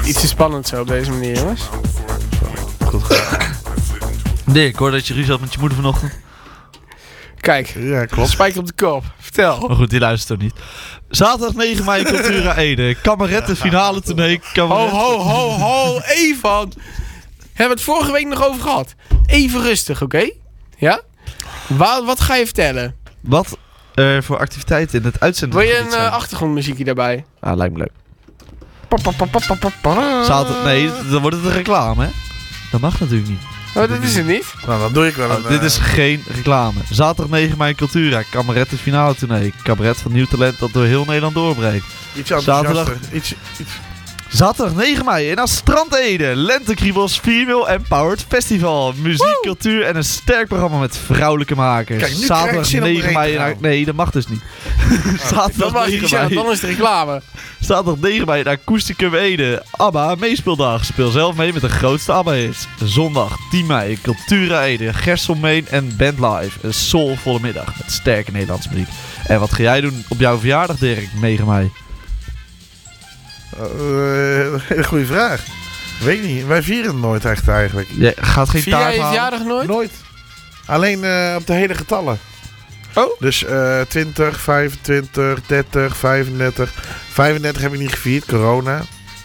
iets te spannend zo op deze manier, jongens. Goed gedaan. Dick, ik hoor dat je ruzie had met je moeder vanochtend. Kijk, Ja, klopt. spijker op de kop. Vertel. Maar goed, die luistert ook niet. Zaterdag 9 mei Cultura Ede. Kameretten finale tournee. Ho, even. Hebben we het vorige week nog over gehad. Even rustig, oké? Ja? Wat ga je vertellen? Wat voor activiteiten in het uitzending? Wil je een achtergrondmuziekje daarbij? Ah, lijkt me leuk. Zaterdag, nee, dan wordt het een reclame, hè? Dat mag natuurlijk niet. Oh, dat is het niet. Nou, dan doe ik wel een... Dit is geen reclame. Zaterdag 9 mei Cultura. Kameretten finale tournee. Cabaret van nieuw talent dat door heel Nederland doorbreekt. Iets enthousiaster. Zaterdag. Iets... Zaterdag 9 mei in Strand Ede. Lentekriebels Female Empowered Festival. Muziek, cultuur en een sterk programma met vrouwelijke makers. Kijk, nu krijg Zaterdag ik zin om 9 erheen mei te gaan. nee, dat mag dus niet. Zaterdag Dat mag je 9 niet zeggen, mei. dan is het reclame. Zaterdag 9 mei in Akoesticum Ede. ABBA meespeeldag. Speel zelf mee met de grootste ABBA-hits. Zondag 10 mei Cultura Ede. Gerselmeen en Band Live. Een soulvolle middag met sterke Nederlandse muziek. En wat ga jij doen op jouw verjaardag, Dirk? 9 mei. Hele goede vraag. Weet niet. Wij vieren het nooit echt eigenlijk. Je gaat geen Vier jij taart je halen? verjaardag nooit? Nooit. Alleen op de hele getallen. Oh? Dus 20, 25, 30, 35. 35 heb ik niet gevierd, corona.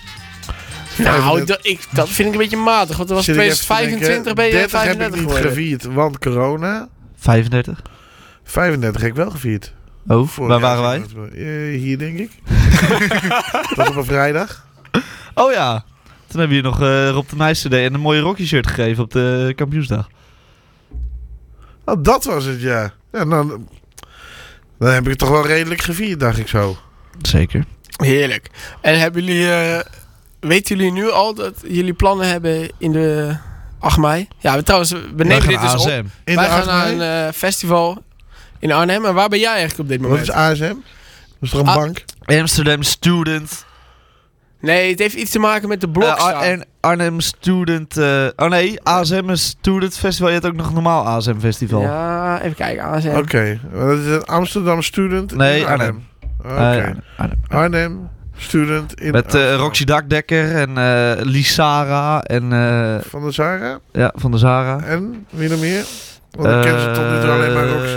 Nou, dat vind ik een beetje matig. Want er was Zit ik even te 2025 ben je 30 heb ik 35 niet geworden. gevierd, want corona. 35. 35 heb ik wel gevierd. Oh, Vorig waar jaar waren wij? hier denk ik. Dat was op een vrijdag. Oh ja. Toen hebben we je nog Rob de Nijs CD en een mooie Rocky shirt gegeven op de kampioensdag. Oh, dat was het, ja. Ja, dan heb ik het toch wel redelijk gevierd, dacht ik zo. Zeker. Heerlijk. En hebben jullie, weten jullie nu al dat jullie plannen hebben in de 8 mei? Ja, we nemen dit dus op. ASM. In Wij de gaan naar 8 mei? een festival in Arnhem. En waar ben jij eigenlijk op dit Wat moment? is ASM? Dat is toch een bank? Amsterdam Student. Nee, het heeft iets te maken met de Blokstraat. En Arnhem Student. ASM is Student Festival. Je hebt ook nog een normaal ASM Festival. Ja, even kijken. ASM. Oké. Dat is een Amsterdam Student Nee, in Arnhem. Oké. Arnhem. Arnhem Student in Met Amsterdam. Roxy Dakdekker en Lisara en Van de Zara. ja, van de Zara. En wie nog meer? Want ik ken ze tot nu toe alleen maar Roxy.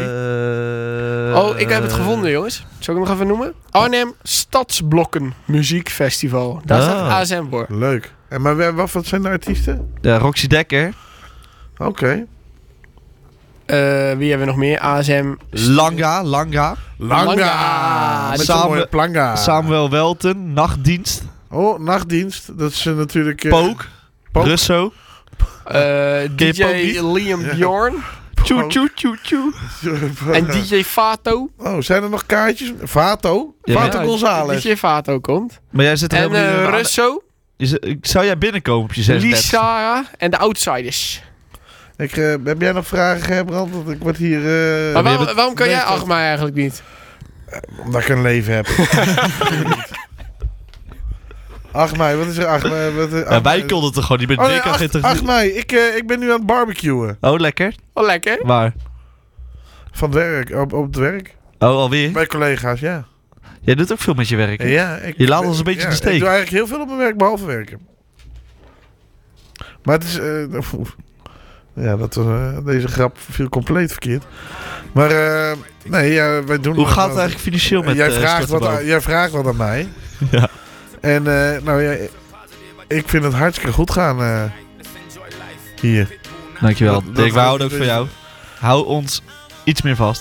Oh, ik heb het gevonden, jongens. Zal ik hem nog even noemen? Arnhem Stadsblokken Muziekfestival. Daar staat ASM voor. Leuk. En maar wat zijn de artiesten? Ja, Roxy Dekker. Oké. Wie hebben we nog meer? ASM. Langa. Langa. Langa. Met Samen- zo'n mooie planga. Samuel Welten. Nachtdienst. Oh, nachtdienst. Dat is natuurlijk... Pook. Pook. Russo. DJ Pokie? Liam Ja. Bjorn. Tjoe, tjoe, tjoe, tjoe. En DJ Fato. Oh, zijn er nog kaartjes? Vato? Ja. Vato González. DJ Fato komt. Maar jij zit er En helemaal niet in. Russo. Zou jij binnenkomen op je 36? Lisara. En de Outsiders. Heb jij nog vragen, Gerbrand? Want ik word hier... Maar wie hebben waarom kan jij meestal- 8 mei eigenlijk niet? Omdat ik een leven heb. 8 mei, wat is er 8 mei? Ja, wij konden het gewoon niet met Oh, nee, Dick. 8 mei. Ik ben nu aan het barbecuen. Oh, lekker. Oh, lekker. Waar? Van het werk, op het werk. Oh, alweer? Bij collega's, ja. Jij doet ook veel met je werk. hè? Ja, Je laat ons een beetje in de steek. Ik doe eigenlijk heel veel op mijn werk, behalve werken. Maar het is... ja, deze grap viel compleet verkeerd. Maar nee, ja, wij doen... Hoe gaat het eigenlijk financieel met jij vraagt wat aan mij. Ja. En nou ja, ik vind het hartstikke goed gaan hier. Dankjewel. Dat- Dirk, wij dat- houden ook van jou. Hou ons iets meer vast.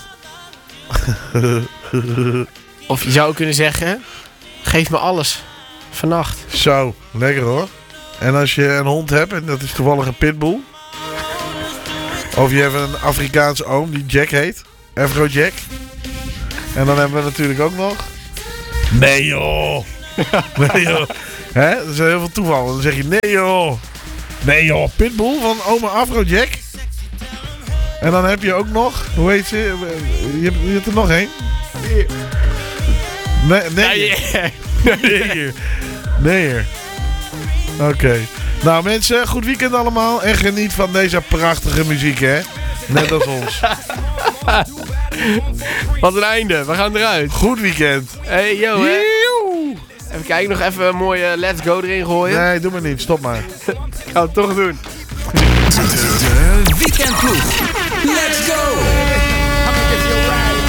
Of je zou kunnen zeggen... Geef me alles. Vannacht. Zo, lekker hoor. En als je een hond hebt, en dat is toevallig een pitbull. Of je hebt een Afrikaanse oom die Jack heet. Afrojack. En dan hebben we natuurlijk ook nog... Nee joh. Nee joh. Hè? Dat is heel veel toeval. Dan zeg je nee joh. Nee joh. Pitbull van oma Afrojack. En dan heb je ook nog... Hoe heet ze? Je hebt er nog één. Nee. Nee. Oké. Nou mensen, goed weekend allemaal. En geniet van deze prachtige muziek, hè. Net als ons. Wat een einde. We gaan eruit. Goed weekend. Hey, yo, hè. Joe. Even kijken, nog even een mooie Let's Go erin gooien. Nee, doe maar niet. Stop maar. Gaan we het toch doen. De Weekendploeg.